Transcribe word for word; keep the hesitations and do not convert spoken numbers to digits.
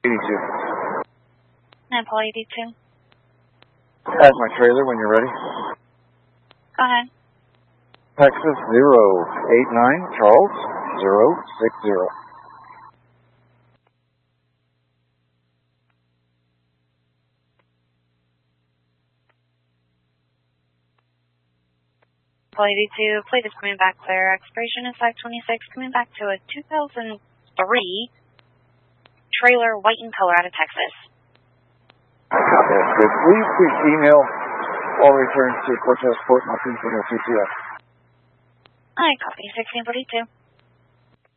eighty-two. nine Paul eighty-two. Add my trailer when you're ready. Go ahead. Texas zero eight nine, Charles zero six zero. Paul eighty-two, plate is coming back clear. Expiration is five twenty-six, coming back to a two thousand three trailer, white in color, out of Texas. That's good. Will you please email all returns to Cortez Port, my P C F? I copy sixteen forty-two.